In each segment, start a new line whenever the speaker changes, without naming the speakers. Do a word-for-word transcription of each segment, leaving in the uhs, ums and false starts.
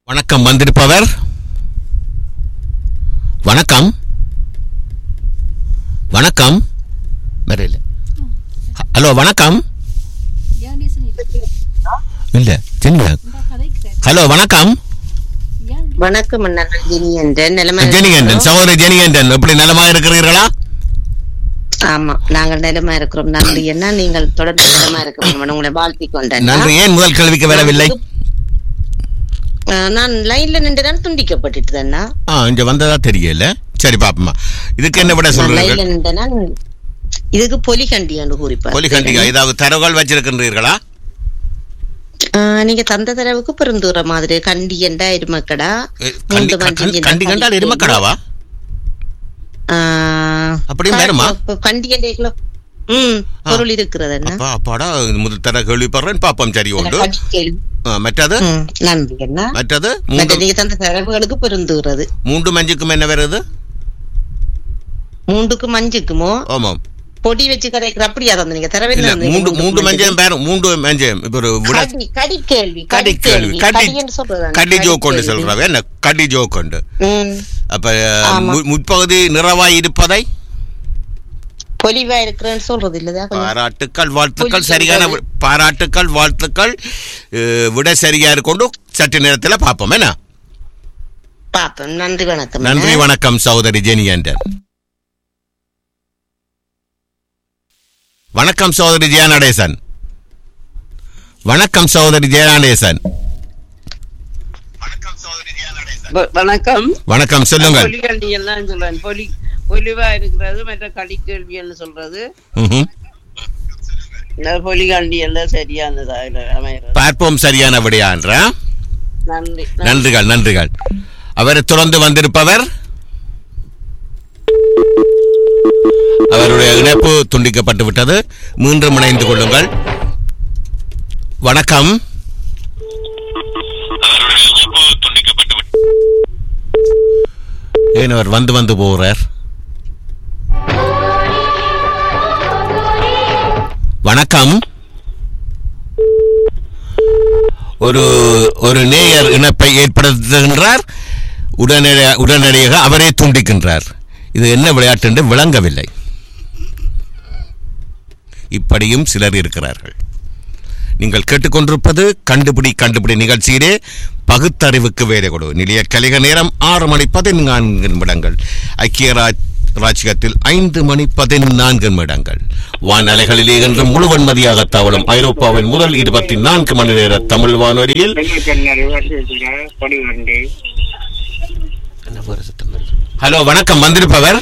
வணக்கம். வந்திருப்பவர் வணக்கம் வணக்கம் மறையில ஹலோ வணக்கம் இல்ல ஜெனியா ஹலோ வணக்கம்
வணக்கம் அண்ணா. ஜெனியன்றன் நிலைமை
ஜெனியன்றன் சகோதரி ஜெனியன்றன் எப்படி நலமா இருக்கிறீர்களா?
ஆமா, நாங்கள் நிலமா இருக்கிறோம். நன்றி என்ன, நீங்கள் தொடர்ந்து நிலமா இருக்கிறோம். உங்களை வாழ்த்தி கொண்டேன்.
நன்றி. ஏன் முதல் கேள்விக்கு வரவில்லை?
நான் லைன்ல நின்றுதான் துண்டிக்கப்பட்டுட்டு தானா
இங்க வந்ததா தெரியல. சரி பாப்பமா, இதுக்கு என்ன விட சொல்றீங்க?
இதுக்கு பொலிகண்டியான்னு குறிப்பார்.
பொலிகண்டியா ஏதாவது தரவுகள் வச்சிருக்கின்றீர்களா?
நீங்க தந்த தரவுக்கு பெருந்தூர மாதிரி கண்டி என்றா எருமக்கடா.
கண்டி கண்டால் எருமக்கடாவா? அப்படியும் வேணுமா?
கண்டி என்ற ம் பொருள் இருக்கிறது.
அப்பாடா, முதல் தர கேள்விப்படுறேன். பாப்பம். சரி உண்டு. மற்றது
நன்றி என்ன,
மற்றது
நீங்க தந்த தரவுகளுக்கு பெருந்தூறது.
மூன்று மஞ்சுக்கும் என்ன வருது?
மூன்றுக்கும் மஞ்சுக்குமோ? ஆமாம். பொடி வச்சு கரைக்கிற அப்படியா தந்து நீங்க தரவே இல்லை.
மூன்று மூன்று மஞ்சள் பேரும் மூன்று மஞ்சள் இப்ப ஒரு
கடி கேள்வி
கடி கேள்வி கடி கடி ஜோ கொண்டு சொல்றவ என்ன கடி ஜோ கொண்டு. அப்ப முற்பகுதி நிறைவாய் இருப்பதை
பொலிவா இருக்கிறேன்னு சொல்றது இல்லதா?
பாராட்டுக்கள் வாழ்த்துக்கள். சரியான பாராட்டுக்கள் வாழ்த்துக்கள். விட சரியா இருக்கொண்டு சற்று நேரத்தில் பார்ப்போம். என்ன
பாப்போம். நன்றி வணக்கம்.
நன்றி வணக்கம் சகோதரி ஜெனியன்றன். வணக்கம் சகோதரி ஜெயநாடேசன். வணக்கம் சகோதரி ஜெயநாடேசன்.
வணக்கம்.
வணக்கம் சொல்லுங்கள்.
பொலிகண்டி எல்லாம் சொல்றேன். பொலி பொலிவா இருக்கிறது மற்ற களி கேள்வின்னு சொல்றது. பொலிகண்டி எல்லாம் சரியானதா
பார்ப்போம். சரியான விடையான்ற.
நன்றி.
நன்றிகள் நன்றிகள். அவரை தொடர்ந்து வந்திருப்பவர் அவருடைய இணைப்பு துண்டிக்கப்பட்டு விட்டது. மீண்டும் இணைந்து கொள்ளுங்கள். வணக்கம். ஏன் அவர் வந்து வந்து போகிறார்? வணக்கம். ஒரு ஒரு நேயர் இணைப்பை ஏற்படுத்துகின்றார். உடனடியாக உடனடியாக அவரே துண்டிக்கின்றார். இது என்ன விளையாட்டு என்று விளங்கவில்லை. இப்படியும் சிலர் இருக்கிறார்கள். நீங்கள் கேட்டுக்கொண்டிருப்பது கண்டுபிடி கண்டுபிடி நிகழ்ச்சியிலே பகுத்தறிவுக்கு வேலை கொடு. நிலைய கலிக நேரம் ஆறு மணி பதினான்கு நிமிடங்கள். ஐக்கிய ராஜ்யத்தில் ஐந்து மணி பதினான்கு நிமிடங்கள். வான் அலைகளிலே என்று முழுவன்மதியாக தவழும் ஐரோப்பாவின் முதல் இருபத்தி நான்கு மணி நேர தமிழ் வானொலியில் ஹலோ வணக்கம். வந்திருப்பவர்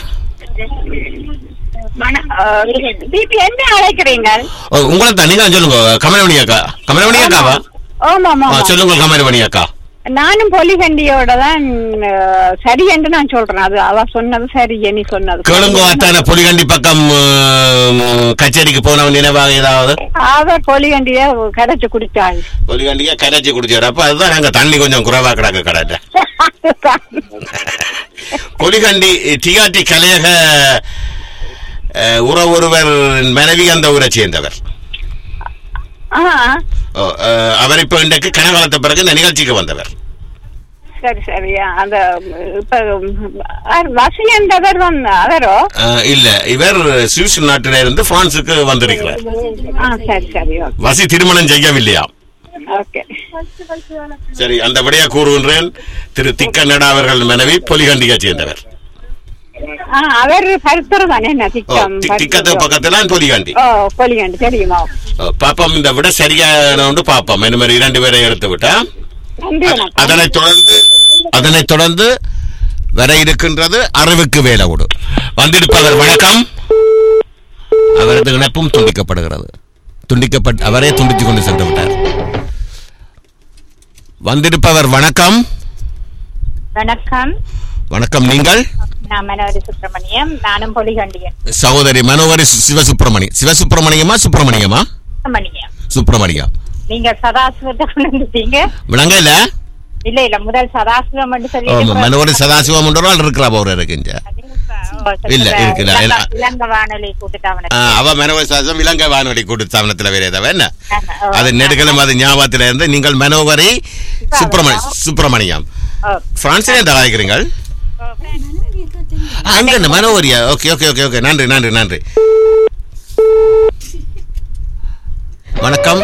உங்களை தான். நீங்க சொல்லுங்க. கமலமணி அக்கா. கமலமணி அக்காவா? சொல்லுங்க கமலமணி அக்கா.
நானும் பொலிகண்டியோட தான் சரி என்று நான் சொல்றேன். அது அவ சொன்னது சரி. நீ சொன்னது
கேளுங்க. அத்தான பொலிகண்டி பக்கம் கச்சேரிக்கு போனவன் நினைவாக ஏதாவது?
அவ பொலிகண்டிய கரைச்சு குடிச்சாள்.
பொலிகண்டிய கரைச்சு குடிச்சாரு. அப்ப அதுதான் நாங்க தண்ணி கொஞ்சம் குறைவா கிடக்கு கடாட்ட. பொலிகண்டி டிஆர்டி கலையக உற ஒருவர் மனைவி அந்த ஊரை சேர்ந்தவர். அவர் இப்ப இன்றைக்கு கனகாலத்த பிறகு இந்த நிகழ்ச்சிக்கு வந்தவர்.
சரி சரியா. அந்த இப்ப வசி என்றவர் அவரோ
இல்ல, இவர் சுவிஸ் நாட்டில இருந்து பிரான்சுக்கு வந்திருக்கிறார்.
சரி சரி.
வசி திருமணம் செய்யவில்லையா? சரி, அந்த விடையா கூறுகின்றேன். திரு திக்கண்ணடா அவர்கள் மனைவி பொலிகண்டியை சேர்ந்தவர்.
அவர்
பக்கத்துல பொலிகண்டி.
பொலிகண்டி தெரியுமா?
பாப்போம். இந்த விட சரியான பாப்போம். இந்த மாதிரி இரண்டு பேரை எடுத்து விட்டா அதனைத் தொடர்ந்து அதனைத் தொடர்ந்து வர இருக்கின்றது அறிவுக்கு வேலை கொடு. வந்திருப்பவர் வணக்கம். அவரது இணைப்பும் துண்டிக்கப்படுகிறது. துண்டிக்கப்பட்டு அவரே துண்டித்துக் கொண்டு சென்று விட்டார். வந்திருப்பவர் வணக்கம்.
வணக்கம்.
வணக்கம். நீங்கள்?
மனோகரி சுப்பிரமணியம். நானும் பொலிகண்டியன்.
சகோதரி மனோகரி சிவசுப்பிரமணி. சிவசுப்பிரமணியமா சுப்பிரமணியமா? சுப்பிரமணியம்.
நீங்க சதாசிவத்தை கொண்டுட்டீங்க.
விளங்க இல்ல?
இல்ல இல்ல, முதல் சதாசிவம் சொல்லி
மனோகரி சதாசிவம் இருக்கிறா போற இருக்கு. இல்ல இருக்குல்ல
இலங்கை வானொலி கூட்டுத்தாவன
அவ மனோகர் சாசம் இலங்கை வானொலி கூட்டுத்தாவனத்துல வேற ஏதாவது என்ன அது நெடுக்கலும் அது ஞாபகத்துல இருந்து நீங்கள் மனோகரி சுப்பிரமணி சுப்பிரமணியம் பிரான்சிலே தராய்க்கிறீங்கள் அங்க மனோகரியா ஓகே ஓகே ஓகே ஓகே நன்றி நன்றி நன்றி வணக்கம்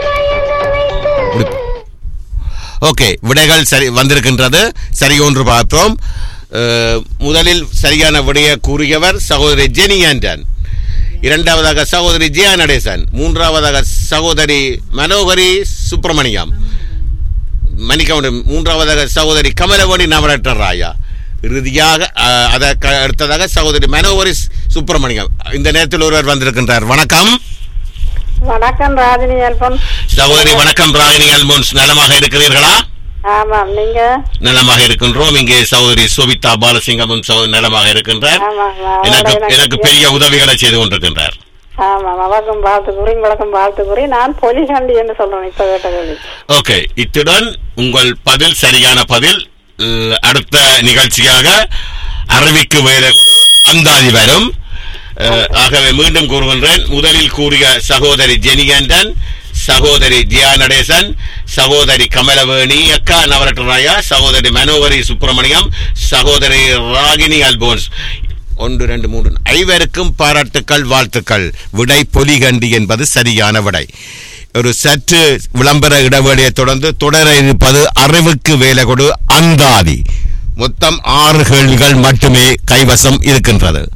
ஓகே விடைகள் சரி வந்திருக்கின்றது சரி ஒன்று பார்த்தோம் முதலில் சரியான விடையை கூறியவர் சகோதரி ஜெனி ஆண்டன் இரண்டாவதாக சகோதரி ஜியா நடேசன் மூன்றாவதாக சகோதரி மனோகரி சுப்பிரமணியம் மணிக்கவுண்டன் மூன்றாவதாக சகோதரி கமலவணி நவரட்ன ராயா இறுதியாக அதற்கு அடுத்ததாக சகோதரி மனோகரி சுப்பிரமணியம் இந்த நேரத்தில் ஒருவர் வந்திருக்கின்றார் வணக்கம்
வணக்கம் ராஜினி அல்போன்ஸ்
சகோதரி வணக்கம் ராஜினி அல்போன்ஸ் நலமாக இருக்கிறீர்களா
ஆமாம் நீங்க
நலமாக இருக்கின்றோம் இங்கே சகோதரி சோபிதா பாலசிங்கமும் நலமாக இருக்கின்றார் எனக்கு எனக்கு பெரிய உதவிகளை செய்து கொண்டிருக்கின்றார்
ஆமாம் அவருக்கும் வாழ்த்து கூறி உங்களுக்கும் வாழ்த்து கூறி நான் பொலிகண்டி என்று சொல்றேன் இப்ப கேட்டது
ஓகே இத்துடன் உங்கள் பதில் சரியான பதில் அடுத்த நிகழ்ச்சியாக அறிவிக்கு வேற அந்தாதி வரும் ஆகவே மீண்டும் கூறுகின்றேன் முதலில் கூறிய சகோதரி ஜெனிகண்டன் சகோதரி ஜியா நடேசன் சகோதரி கமலவேணி அக்கா நவரட்ராயா சகோதரி மனோகரி சுப்பிரமணியம் சகோதரி ராகினி அல்போன்ஸ் ஒன்று ரெண்டு மூன்று ஐவருக்கும் பாராட்டுக்கள் வாழ்த்துக்கள் விடை பொலிகண்டி என்பது சரியான விடை ஒரு சற்று விளம்பர இடைவெளியை தொடர்ந்து தொடர இருப்பது அறிவுக்கு வேலை கொடு அந்தாதி மொத்தம் ஆறு கேள்விகள் மட்டுமே கைவசம் இருக்கின்றது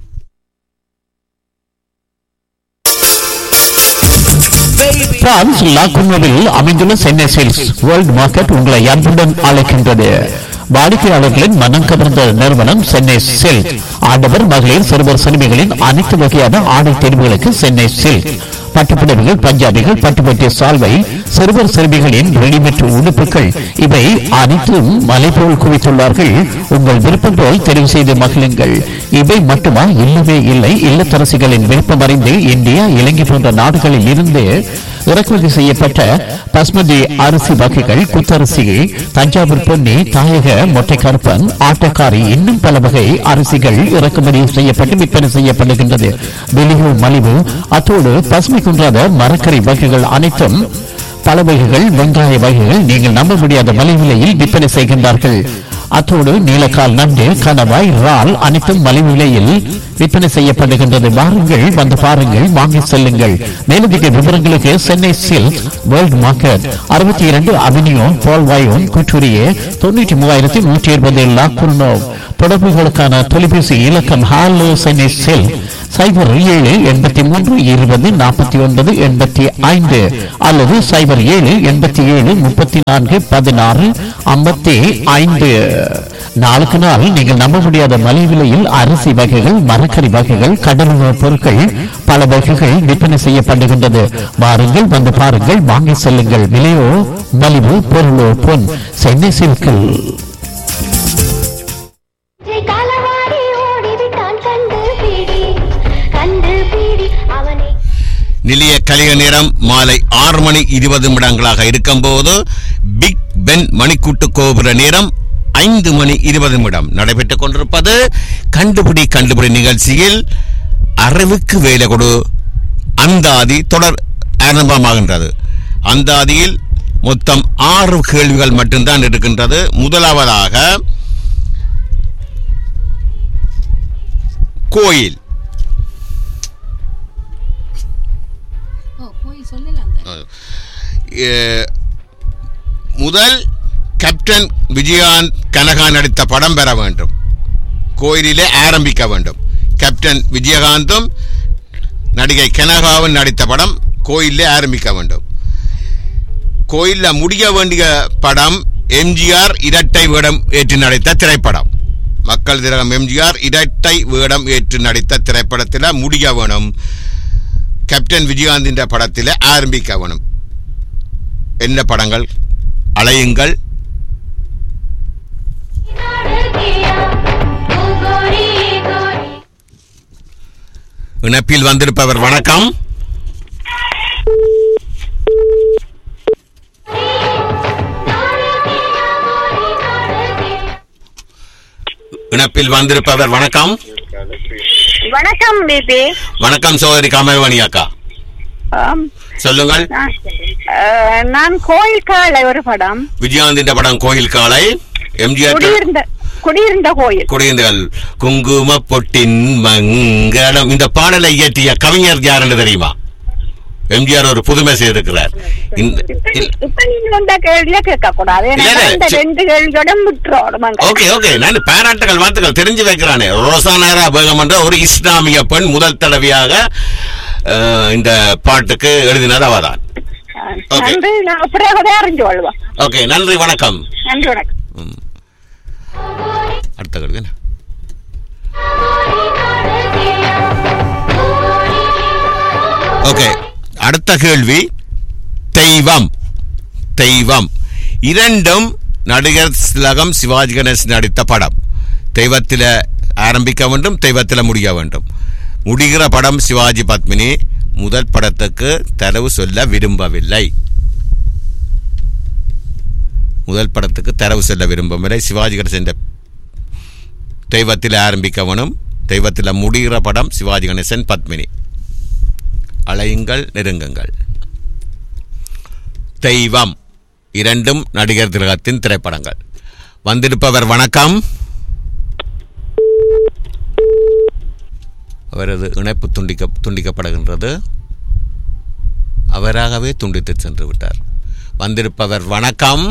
பிரான்ஸ் லாகுனோவில் அமைந்துள்ள சென்னை சேல்ஸ் வேர்ல்ட் மார்க்கெட் உங்களை அன்புடன் அழைக்கின்றது வாடிக்கையாளர்களின் மனம் கவர்ந்த நிறுவனம் சென்னை சில்க் ஆடவர் மகளிர் சிறுவர் சிறுமிகளின் அனைத்து வகையான ஆடை தேர்வுகளுக்கு சென்னை சில்க் பட்டுப்புடவைகள் பஞ்சாபிகள் பட்டுப்பட்டிய சால்வை சிறுவர் சிறுமிகளின் ரெடிமேட் உடுப்புகள் இவை அனைத்தும் மலை போல் குவித்துள்ளார்கள் உங்கள் விருப்பம் போல் தெரிவு செய்து மகிழுங்கள் இவை மட்டுமா இல்லவே இல்லை இல்லத்தரசிகளின் விருப்பம் அறிந்து இந்தியா இலங்கை போன்ற நாடுகளில் இருந்து இறக்குமதி செய்யப்பட்ட பஸ்மதி அரிசி வகைகள் குத்தரிசி தஞ்சாவூர் பொன்னி தாயக மொட்டைக்கருப்பன் ஆட்டக்காரி இன்னும் பல வகை அரிசிகள் இறக்குமதி செய்யப்பட்டு விற்பனை செய்யப்படுகின்றது வெளியூ மலிவு அத்தோடு பசுமை குன்றாத மரக்கறி வகைகள் அனைத்தும் பல வகைகள் வெங்காய வகைகள் நீங்கள் நம்ப முடியாத மலை விலையில் விற்பனை செய்கின்றார்கள் அத்தோடு நீலக்கால் நண்டு கணவாய் இறால் அனைத்தும் மலிவு விலையில் விற்பனை செய்யப்படுகின்றது வாருங்கள் வந்து பாருங்கள் வாங்கி செல்லுங்கள் மேலதிக விவரங்களுக்கு சென்னை சில்க் வேர்ல்ட் மார்க்கெட் அறுபத்தி இரண்டு அவென்யூ பால்வாயோன் குற்றூரியே தொண்ணூற்றி மூவாயிரத்தி நூற்றி இருபது லாக்குர்னோ தொடர்புகளுக்கான தொலைபேசி இலக்கம் ஹாலோ சென்னை சில்க் சைபர் ஏழு எண்பத்தி மூன்று இருபது நாற்பத்தி ஒன்பது எண்பத்தி ஐந்து அல்லது சைபர் ஏழு எண்பத்தி ஏழு முப்பத்தி நான்கு பதினாறு ஐம்பத்தி ஐந்து நாளுக்கு நாள் நீங்கள் நம்ப முடியாத மலை விலையில் அரிசி வகைகள் மரக்கறி வகைகள் கடலுணவுப் பொருட்கள் பல வகைகள் விற்பனை செய்யப்படுகின்றது வாருங்கள் வந்து பாருங்கள் வாங்கி செல்லுங்கள் விலையோ மலிவு பொருளோ பொன் சென்னை சில்கில்
நிலைய கலிக நேரம் மாலை ஆறு மணி இருபது நிமிடங்களாக இருக்கும் போது பிக் பென் மணிக்கூட்டு கோபுர நேரம் ஐந்து மணி இருபது நிமிடம் நடைபெற்றுக் கொண்டிருப்பது கண்டுபிடி கண்டுபிடி நிகழ்ச்சியில் அறிவுக்கு வேலை கொடு அந்தாதி தொடர் ஆரம்பமாகின்றது அந்தாதியில் மொத்தம் ஆறு கேள்விகள் மட்டும்தான் இருக்கின்றது முதலாவதாக கோயில் முதல் கேப்டன் விஜயகாந்த் கனகா நடித்த படம் பெற வேண்டும் கோயிலிலே ஆரம்பிக்க வேண்டும் கேப்டன் விஜயகாந்தும் நடிகை கனகாவும் நடித்த படம் கோயிலே ஆரம்பிக்க வேண்டும் கோயிலில் முடிய வேண்டிய படம் எம்ஜிஆர் இரட்டை வேடம் ஏற்று நடித்த திரைப்படம் மக்கள் திலகம் எம்ஜிஆர் இரட்டை வேடம் ஏற்று நடித்த திரைப்படத்தில் முடிய வேணும் கேப்டன் விஜயகாந்தின் படத்தில் ஆரம்பிக்க வேணும் என்ன படங்கள் அலையுங்கள் இணைப்பில் வந்திருப்பவர் வணக்கம் இணைப்பில் வந்திருப்பவர் வணக்கம்.
வணக்கம் பேபி.
வணக்கம் சகோதரி கமல்வாணி அக்கா, சொல்லுங்கள்.
நான் கோயில் காலை ஒரு படம்,
விஜயாந்தின் படம் கோயில் காலை, எம்ஜிஆர்
குடியிருந்த குடியிருந்த கோயில்
குடியிருந்தல் குங்கும பொட்டின் மங்களம். இந்த பாடலை இயற்றிய கவிஞர் யாருன்னு தெரியுமா? எம்ஜிஆர் ஒரு புதுமை செய்திருக்கிறார். ஓகே ஓகே, நான் பாராட்டுகள் வாழ்த்துக்கள் தெரிஞ்சு வைக்கிறானே. ரோசானாரா பேகம் என்ற ஒரு இஸ்லாமிய பெண் முதல் தடவையாக இந்த பாட்டுக்கு எழுதினது அவதான். ஓகே, நன்றி வணக்கம்.
நன்றி வணக்கம்.
அடுத்த கேள்வி. ஓகே, அடுத்த கேள்வி. தெய்வம் தெய்வம் இரண்டும் நடிகர் திலகம் சிவாஜி கணேசன் நடித்த படம். தெய்வத்தில் ஆரம்பிக்க வேண்டும், தெய்வத்தில் முடிய வேண்டும். முடிகிற படம் சிவாஜி பத்மினி. முதல் படத்துக்கு தரவு சொல்ல விரும்பவில்லை. முதல் படத்துக்கு தரவு சொல்ல விரும்பவில்லை. சிவாஜி கணேசன் தெய்வத்தில் ஆரம்பிக்க வேணும், தெய்வத்தில் முடிகிற படம் சிவாஜி கணேசன் பத்மினி. அலையுங்கள் நெருங்குங்கள். தெய்வம் இரண்டும் நடிகர் திலகத்தின் திரைப்படங்கள். வந்திருப்பவர் வணக்கம். அவரது இணைப்பு துண்டிக்க துண்டிக்கப்படுகின்றது. அவராகவே துண்டித்து சென்று விட்டார். வந்திருப்பவர் வணக்கம்.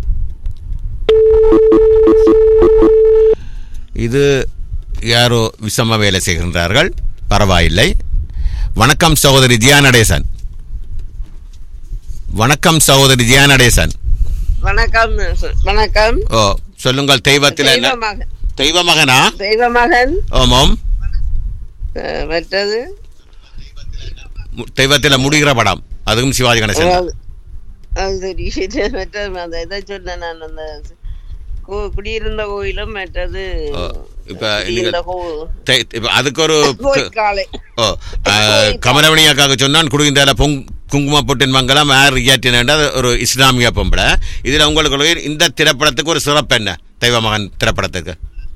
இது யாரோ விஷம வேலை செய்கின்றார்கள், பரவாயில்லை. வணக்கம் சகோதரி ஜியா நடேசன். வணக்கம் சகோதரி ஜியா நடேசன்.
வணக்கம் வணக்கம்.
ஓ, சொல்லுங்கள். தெய்வத்தில் தெய்வ மகனா?
தெய்வ மகன்.
ஆமாம்.
மற்றது
தெய்வத்தில் முடிகிற படம், அதுவும் சிவாஜி கணேசன்.
இதை சொன்ன நான் அந்த குடியிருந்த கோயிலும் மற்றது.
இப்ப அதுக்கு ஒரு கமலமணி அக்காவுக்கு சொன்னான் குடியிருந்த குங்கும பொட்டின் மங்கலம் ஆர் இயற்றின ஒரு இஸ்லாமிய பொம்பளை. இதுல உங்களுக்கு இந்த திரைப்படத்துக்கு ஒரு சிறப்பு என்ன? தெய்வ மகன் திரைப்படத்துக்கு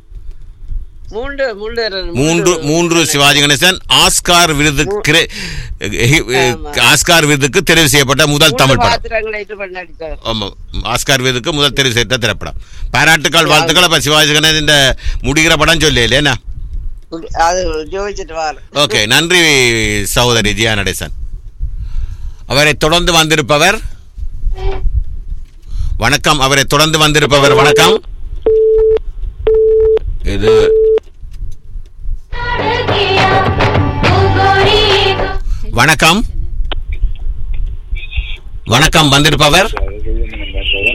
மூன்று மூன்று சிவாஜி கணேசன் ஆஸ்கார் விருதுக்கு ஆஸ்கார் விருதுக்கு தெரிவு செய்யப்பட்ட முதல் தமிழ் படம். ஆமா, ஆஸ்கார் விருதுக்கு முதல் தெரிவு செய்யப்பட்ட திரைப்படம். பாராட்டுக்கள் வாழ்த்துக்கள். அப்ப சிவாஜி கணேசன் முடிகிற படம் சொல்லல. ஓகே, நன்றி சகோதரி ஜியா நடேசன். அவரை தொடர்ந்து வந்திருப்பவர் வணக்கம். அவரை தொடர்ந்து வந்திருப்பவர் வணக்கம். இது வணக்கம். வணக்கம், வந்திருப்பவர்